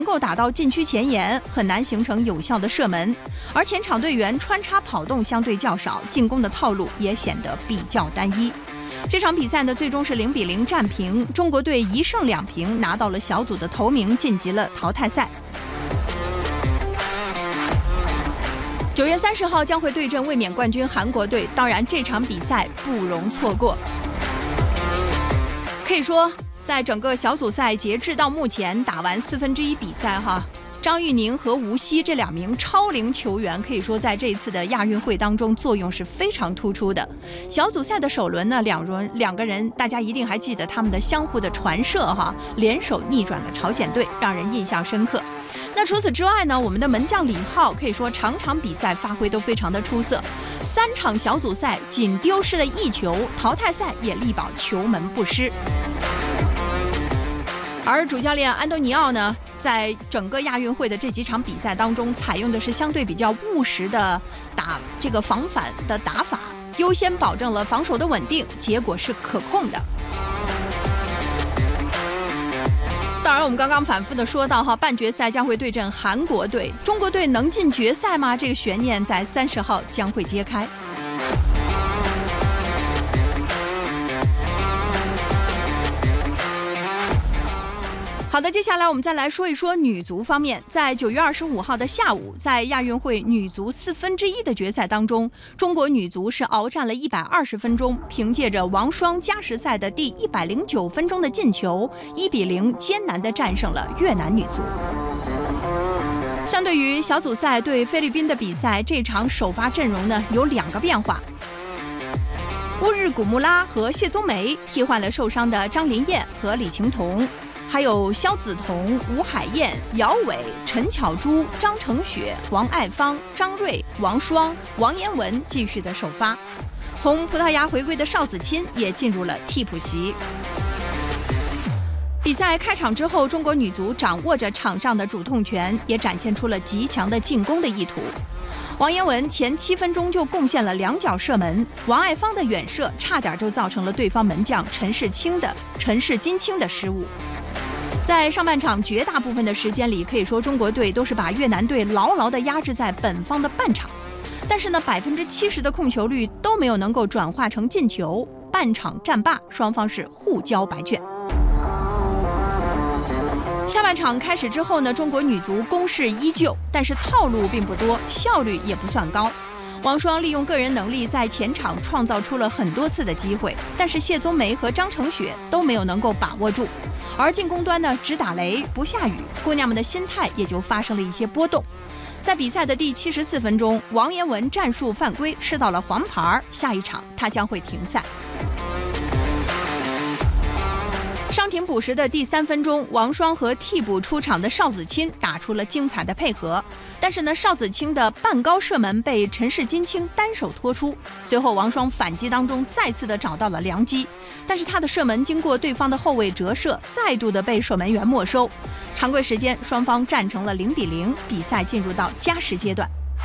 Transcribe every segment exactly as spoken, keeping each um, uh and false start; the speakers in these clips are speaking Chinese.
能够打到禁区前沿，很难形成有效的射门。而前场队员穿插跑动相对较少，进攻的套路也显得比较单一。这场比赛呢，最终是零比零战平，中国队一胜两平，拿到了小组的头名，晋级了淘汰赛。九月三十号将会对阵卫冕冠军韩国队，当然这场比赛不容错过。可以说，在整个小组赛截至到目前打完四分之一比赛哈，张玉宁和吴曦这两名超龄球员，可以说在这一次的亚运会当中作用是非常突出的。小组赛的首轮呢，两轮两个人大家一定还记得他们的相互的传射哈，联手逆转了朝鲜队，让人印象深刻。那除此之外呢，我们的门将李浩可以说场场比赛发挥都非常的出色，三场小组赛仅丢失了一球，淘汰赛也力保球门不失。而主教练安东尼奥呢，在整个亚运会的这几场比赛当中，采用的是相对比较务实的打这个防反的打法，优先保证了防守的稳定，结果是可控的。当然，我们刚刚反复的说到哈，半决赛将会对阵韩国队，中国队能进决赛吗？这个悬念在三十号将会揭开。好的，接下来我们再来说一说女足方面。在九月二十五号的下午，在亚运会女足四分之一的决赛当中，中国女足是鏖战了一百二十分钟，凭借着王霜加时赛的第一百零九分钟的进球，一比零艰难地战胜了越南女足。相对于小组赛对菲律宾的比赛，这场首发阵容呢有两个变化。乌日古穆拉和谢宗梅替换了受伤的张琳艳和李晴彤。还有肖梓彤、吴海燕、姚伟、陈巧珠、张承雪、王爱芳、张睿、王霜、王妍雯继续的首发。从葡萄牙回归的邵子钦也进入了替补席。比赛开场之后，中国女足掌握着场上的主动权，也展现出了极强的进攻的意图。王妍雯前七分钟就贡献了两脚射门，王爱芳的远射差点就造成了对方门将陈世清的陈世金清的失误。在上半场绝大部分的时间里，可以说中国队都是把越南队牢牢地压制在本方的半场，但是呢，百分之七十的控球率都没有能够转化成进球。半场战罢，双方是互交白卷。下半场开始之后呢，中国女足攻势依旧，但是套路并不多，效率也不算高。王霜利用个人能力在前场创造出了很多次的机会，但是谢宗梅和张承雪都没有能够把握住。而进攻端呢，只打雷不下雨，姑娘们的心态也就发生了一些波动。在比赛的第七十四分钟，王妍雯战术犯规吃到了黄牌，下一场她将会停赛。伤停补时的第三分钟，王霜和替补出场的邵子钦打出了精彩的配合，但是呢，邵子钦的半高射门被陈世金清单手托出。随后王霜反击当中再次的找到了良机，但是他的射门经过对方的后卫折射，再度的被守门员没收。常规时间双方战成了零比零，比赛进入到加时阶段。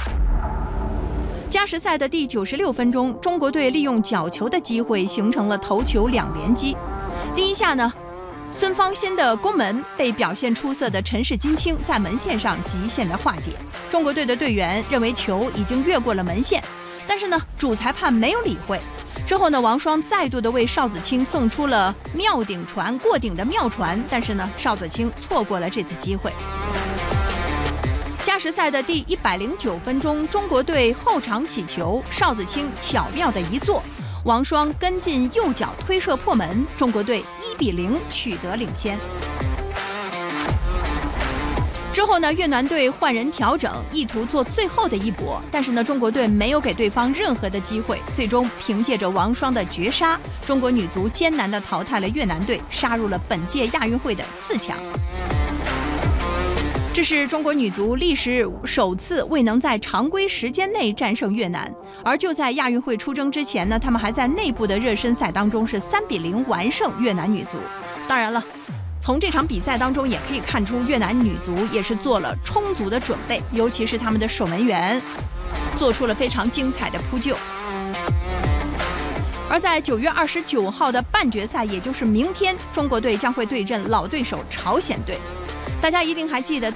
加时赛的第九十六分钟，中国队利用角球的机会形成了头球两连击。第一下呢，孙芳欣的攻门被表现出色的陈世金清在门线上极限的化解。中国队的队员认为球已经越过了门线，但是呢，主裁判没有理会。之后呢，王霜再度的为邵子钦送出了妙顶传过顶的妙传，但是呢，邵子钦错过了这次机会。加时赛的第一百零九分钟，中国队后场起球，邵子钦巧妙的一做，王霜跟进右脚推射破门，中国队一比零取得领先。之后呢，越南队换人调整，意图做最后的一搏，但是呢，中国队没有给对方任何的机会，最终凭借着王霜的绝杀，中国女足艰难地淘汰了越南队，杀入了本届亚运会的四强。这是中国女足历史首次未能在常规时间内战胜越南，而就在亚运会出征之前呢，他们还在内部的热身赛当中是三比零完胜越南女足。当然了，从这场比赛当中也可以看出，越南女足也是做了充足的准备，尤其是他们的守门员做出了非常精彩的扑救。而在九月二十九号的半决赛，也就是明天，中国队将会对阵老对手朝鲜队。 大家一定还记得。